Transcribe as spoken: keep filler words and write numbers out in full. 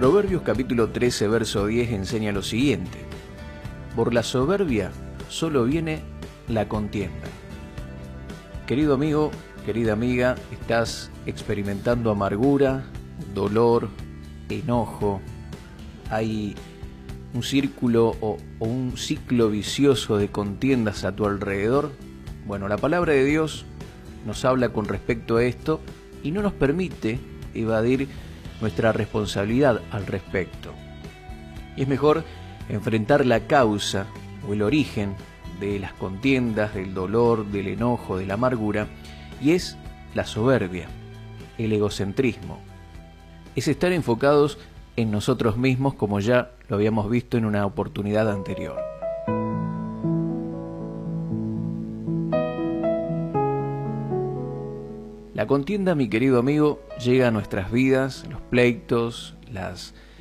Proverbios capítulo trece, verso diez enseña lo siguiente: por la soberbia solo viene la contienda. Querido amigo, querida amiga, estás experimentando amargura, dolor, enojo. Hay un círculo o, o un ciclo vicioso de contiendas a tu alrededor. Bueno, la palabra de Dios nos habla con respecto a esto y no nos permite evadir nuestra responsabilidad al respecto. Y es mejor enfrentar la causa o el origen de las contiendas, del dolor, del enojo, de la amargura, y es la soberbia, el egocentrismo. Es estar enfocados en nosotros mismos, como ya lo habíamos visto en una oportunidad anterior. La contienda, mi querido amigo, llega a nuestras vidas, los pleitos, las